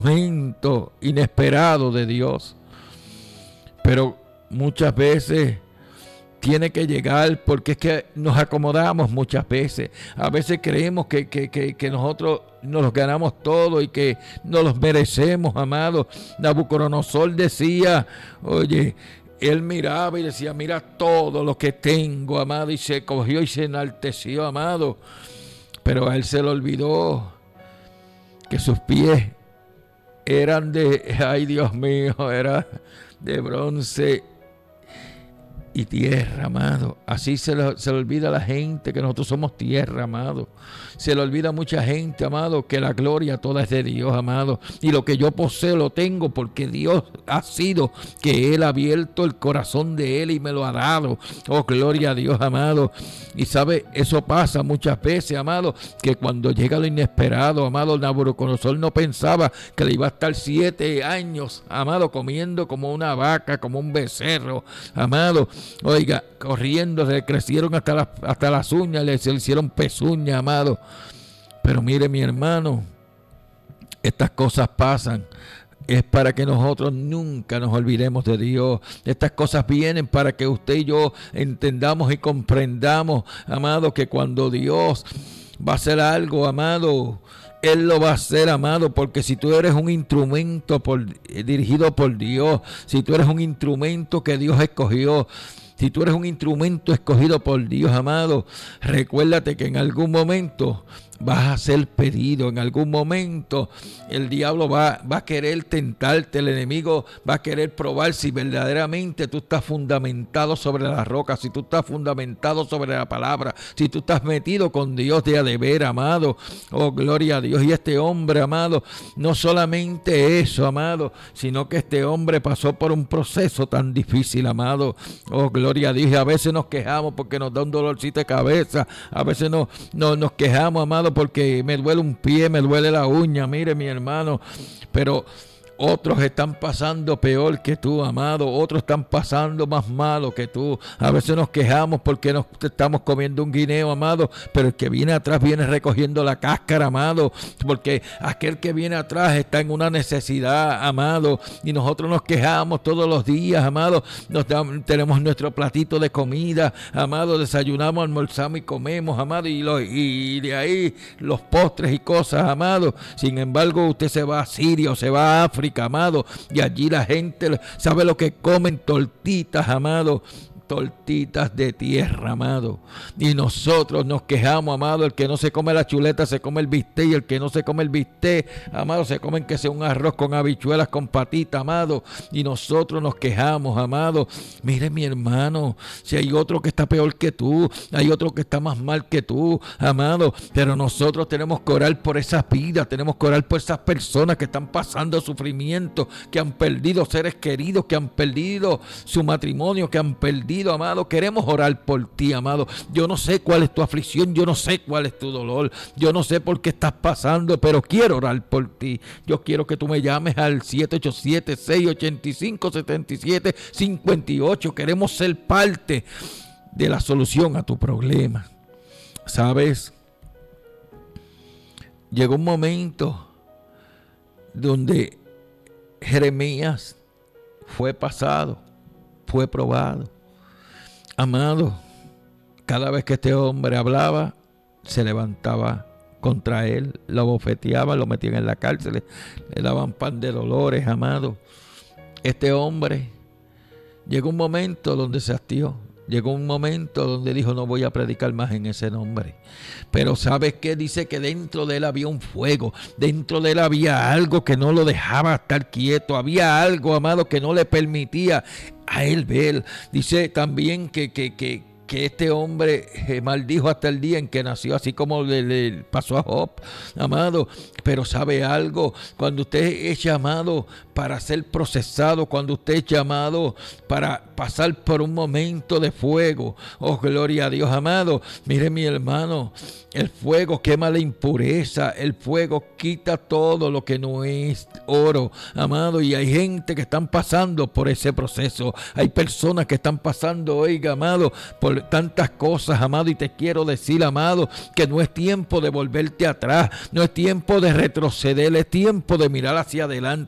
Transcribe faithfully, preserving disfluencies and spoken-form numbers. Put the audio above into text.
momento inesperado de Dios. Pero muchas veces tiene que llegar porque es que nos acomodamos muchas veces. A veces creemos que, que, que, que nosotros nos los ganamos todo y que nos los merecemos, amado. Nabucodonosor decía, oye, él miraba y decía, mira todo lo que tengo, amado, y se cogió y se enalteció, amado. Pero a él se le olvidó que sus pies eran de, ay Dios mío, era de bronce y tierra, amado. Así se le, se le olvida a la gente que nosotros somos tierra, amado. Se le olvida a mucha gente, amado, que la gloria toda es de Dios, amado. Y lo que yo poseo lo tengo porque Dios ha sido, que Él ha abierto el corazón de Él y me lo ha dado. Oh, gloria a Dios, amado. Y sabe, eso pasa muchas veces, amado, que cuando llega lo inesperado, amado, Nabucodonosor no pensaba que le iba a estar siete años, amado, comiendo como una vaca, como un becerro, amado. Oiga, corriendo, le crecieron hasta, la, hasta las uñas, le, se le hicieron pezuñas, amado. Pero mire, mi hermano, estas cosas pasan. Es para que nosotros nunca nos olvidemos de Dios. Estas cosas vienen para que usted y yo entendamos y comprendamos, amado, que cuando Dios va a hacer algo, amado, Él lo va a hacer, amado, porque si tú eres un instrumento por, eh, dirigido por Dios, si tú eres un instrumento que Dios escogió, si tú eres un instrumento escogido por Dios, amado, recuérdate que en algún momento vas a ser pedido, en algún momento el diablo va, va a querer tentarte, el enemigo va a querer probar si verdaderamente tú estás fundamentado sobre la roca, si tú estás fundamentado sobre la palabra, si tú estás metido con Dios de a de ver, amado. Oh, gloria a Dios. Y este hombre, amado, no solamente eso, amado, sino que este hombre pasó por un proceso tan difícil, amado. Oh, gloria a Dios. Y a veces nos quejamos porque nos da un dolorcito de cabeza, a veces no, no, nos quejamos, amado, porque me duele un pie, me duele la uña, mire mi hermano, pero otros están pasando peor que tú, amado. Otros están pasando más malo que tú. A veces nos quejamos porque nos estamos comiendo un guineo, amado, pero el que viene atrás viene recogiendo la cáscara, amado, porque aquel que viene atrás está en una necesidad, amado, y nosotros nos quejamos todos los días, amado. Nos damos, tenemos nuestro platito de comida, amado, desayunamos, almorzamos y comemos, amado, y, lo, y de ahí los postres y cosas, amado. Sin embargo, usted se va a Siria o se va a África, amado, y allí la gente sabe lo que comen, tortitas, amado, tortitas de tierra, amado. Y nosotros nos quejamos, amado, el que no se come la chuleta se come el bistec, y el que no se come el bistec, amado, se comen que sea un arroz con habichuelas con patita, amado. Y nosotros nos quejamos, amado. Mire, mi hermano, si hay otro que está peor que tú, hay otro que está más mal que tú, amado, pero nosotros tenemos que orar por esas vidas, tenemos que orar por esas personas que están pasando sufrimiento, que han perdido seres queridos, que han perdido su matrimonio, que han perdido, amado. Queremos orar por ti, amado. Yo no sé cuál es tu aflicción, yo no sé cuál es tu dolor, yo no sé por qué estás pasando, pero quiero orar por ti. Yo quiero que tú me llames al siete ocho siete, seis ocho cinco, siete siete cinco ocho. Queremos ser parte de la solución a tu problema. ¿Sabes? Llegó un momento donde Jeremías fue pasado, fue probado. Amado, cada vez que este hombre hablaba, se levantaba contra él, lo bofeteaban, lo metían en la cárcel, le daban pan de dolores, amado. Este hombre llegó un momento donde se hastió, llegó un momento donde dijo, no voy a predicar más en ese nombre. Pero ¿sabes qué? Dice que dentro de él había un fuego, dentro de él había algo que no lo dejaba estar quieto, había algo, amado, que no le permitía a él ver. Dice también que, que, que, que este hombre eh, maldijo hasta el día en que nació, así como le, le pasó a Job, amado. Pero ¿sabe algo? Cuando usted es llamado para ser procesado, cuando usted es llamado para, pasar por un momento de fuego. Oh, gloria a Dios, amado. Mire, mi hermano, el fuego quema la impureza, el fuego quita todo lo que no es oro, amado, y hay gente que están pasando por ese proceso. Hay personas que están pasando, oiga, amado, por tantas cosas, amado, y te quiero decir, amado, que no es tiempo de volverte atrás, no es tiempo de retroceder, es tiempo de mirar hacia adelante.